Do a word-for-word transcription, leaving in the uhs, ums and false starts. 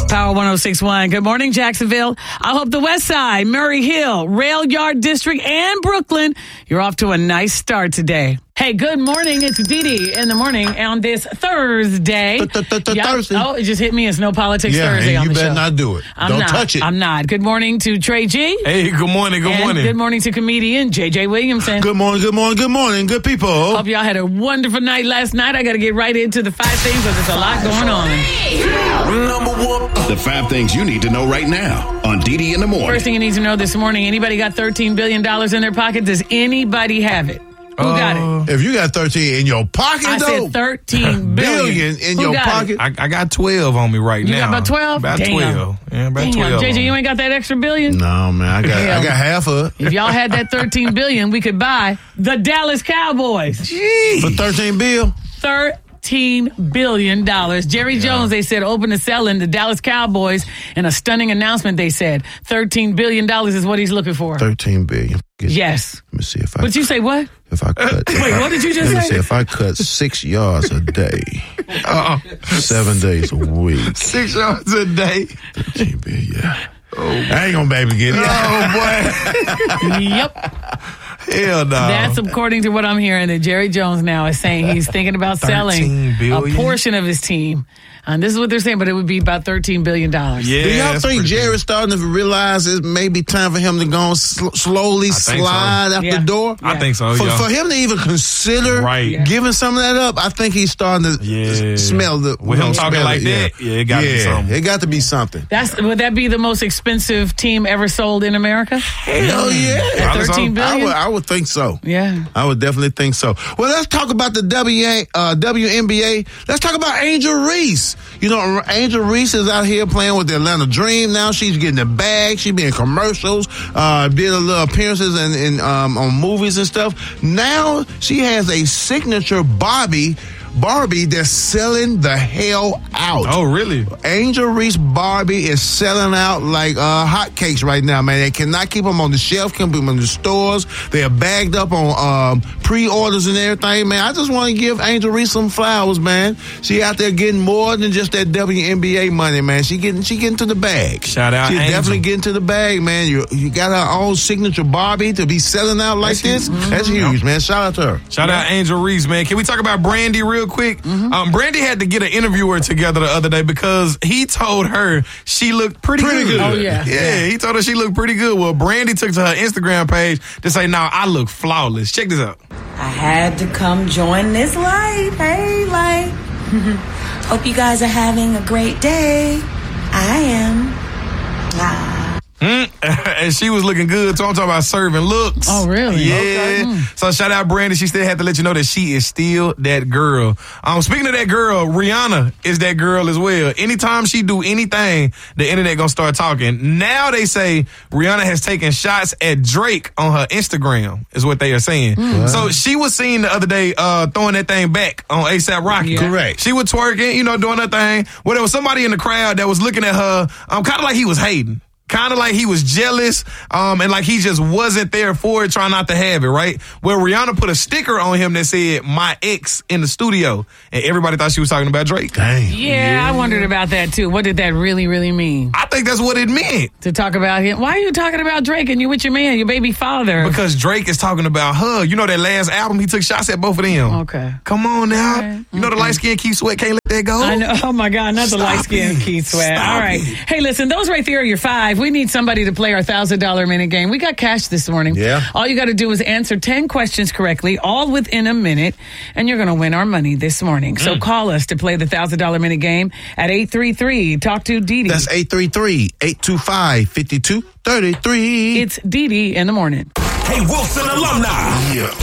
Power one oh six point one. Good morning, Jacksonville. I hope the West Side, Murray Hill, Rail Yard District, and Brooklyn, you're off to a nice start today. Hey, good morning. It's Dee Dee in the morning on this Thursday. Thursday. Oh, it just hit me. It's No Politics yeah, Thursday and on the show. you better not do it. I'm Don't not. touch it. I'm not. Good morning to Trey G. Hey, good morning. Good and morning. Good morning to comedian J J Williamson. Good morning, good morning, good morning, good people. Hope y'all had a wonderful night last night. I got to get right into the five things because there's a lot going on. Number one. The five things you need to know right now on Dee Dee in the morning. First thing you need to know this morning, anybody got thirteen billion dollars in their pocket? Does anybody have it? Who got it? If you got thirteen in your pocket, I though, said thirteen billion. billion in Who your got pocket. it? I, I got twelve on me right You now. got about twelve? About Damn. twelve. Yeah, about Damn, twelve. J J, you ain't got that extra billion? No, man, I got Damn. I got half of it. If y'all had that thirteen billion, we could buy the Dallas Cowboys. For thirteen bill. thirteen billion dollars. Jerry Yeah. Jones, they said, open to selling the Dallas Cowboys. In a stunning announcement, they said thirteen billion dollars is what he's looking for. Thirteen billion. Get- Yes. Let me see if I. But you say what? If I cut. Wait, what did you just Let me say? see if I cut six yards a day, Uh-uh. seven days a week. Six yards a day. Thirteen billion. Yeah. Oh, I ain't gonna be able to get it. Oh, boy. Yep. Hell no. That's according to what I'm hearing that Jerry Jones now is saying he's thinking about selling thirteen billion a portion of his team. And this is what they're saying, but it would be about thirteen billion dollars. Yeah, Do y'all that's think pretty Jerry's starting to realize it may be time for him to go and sl- slowly think slide so. out Yeah. the door? I think so, For, yeah. for him to even consider Right. Yeah. giving some of that up, I think he's starting to Yeah. s- smell the. With him talking smell like it, that, yeah, it gotta be yeah, something. It got to be something. That's would that be the most expensive team ever sold in America? Hell yeah. Probably so. thirteen I billion? would, I would think so. Yeah. I would definitely think so. Well, let's talk about the W A, uh, W N B A. Let's talk about Angel Reese. You know, Angel Reese is out here playing with the Atlanta Dream. Now she's getting the bag. She been in commercials, uh, did a little appearances in, in um, on movies and stuff. Now she has a signature Barbie. Barbie, they're selling the hell out. Oh, really? Angel Reese Barbie is selling out like uh, hotcakes right now, man. They cannot keep them on the shelf, can't put them in the stores. They are bagged up on um, pre-orders and everything, man. I just want to give Angel Reese some flowers, man. She out there getting more than just that W N B A money, man. She getting she getting to the bag. Shout out She's Angel. definitely getting to the bag, man. You you got her own signature Barbie to be selling out like That's this. huge. That's huge, man. Shout out to her. Shout out Angel Reese, man. Can we talk about Brandy real quick? Mm-hmm. Um, Brandy had to get an interviewer together the other day because he told her she looked pretty, Pretty good. Oh, yeah. Yeah, he told her she looked pretty good. Well, Brandy took to her Instagram page to say, "Nah, I look flawless." Check this out. I had to come join this live. Hey, like, hope you guys are having a great day. I am. Ah. Mm. And she was looking good, so I'm talking about serving looks. Oh, really? Yeah. Okay. Mm. So shout out Brandy. She still had to let you know that she is still that girl. Um, speaking of that girl, Rihanna is that girl as well. Anytime she do anything, the internet gonna start talking. Now they say Rihanna has taken shots at Drake on her Instagram, is what they are saying. Mm. So she was seen the other day uh, throwing that thing back on ASAP Rocky. Yeah. Correct. She was twerking, you know, doing her thing. Well, there was somebody in the crowd that was looking at her, um, kind of like he was hating. Kind of like he was jealous, um, and like he just wasn't there for it, trying not to have it, right? Well, Rihanna put a sticker on him that said, "My ex" in the studio, and everybody thought she was talking about Drake. Dang. Yeah, I wondered about that too. What did that really, really mean? I think that's what it meant. To talk about him? Why are you talking about Drake and you with your man, your baby father? Because Drake is talking about her. You know that last album, he took shots at both of them. Okay. Come on now. Okay. You know the light skin Keith Sweat can't let that go. I know. Oh my God, not the Stop light skinned it. Keith Sweat. Stop All right. it. Hey, listen, those right there are your five. We need somebody to play our thousand dollar minute game. We got cash this morning. Yeah. All you got to do is answer ten questions correctly, all within a minute, and you're going to win our money this morning. So call us to play the thousand dollar minute game at eight three three talk to Dee Dee. That's eight three three, eight two five, five two three three. It's Dee Dee in the morning. Hey, Wilson alumni. Yeah.